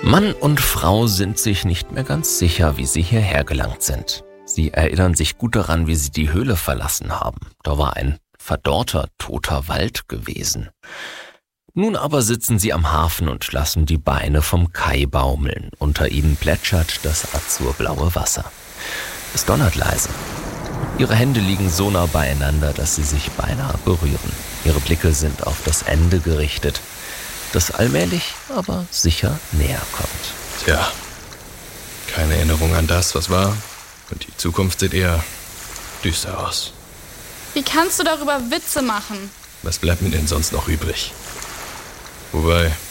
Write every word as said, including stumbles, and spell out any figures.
Mann und Frau sind sich nicht mehr ganz sicher, wie sie hierher gelangt sind. Sie erinnern sich gut daran, wie sie die Höhle verlassen haben. Da war ein verdorrter, toter Wald gewesen. Nun aber sitzen sie am Hafen und lassen die Beine vom Kai baumeln. Unter ihnen plätschert das azurblaue Wasser. Es donnert leise. Ihre Hände liegen so nah beieinander, dass sie sich beinahe berühren. Ihre Blicke sind auf das Ende gerichtet, das allmählich, aber sicher näher kommt. Tja, keine Erinnerung an das, was war. Und die Zukunft sieht eher düster aus. Wie kannst du darüber Witze machen? Was bleibt mir denn sonst noch übrig? Wobei,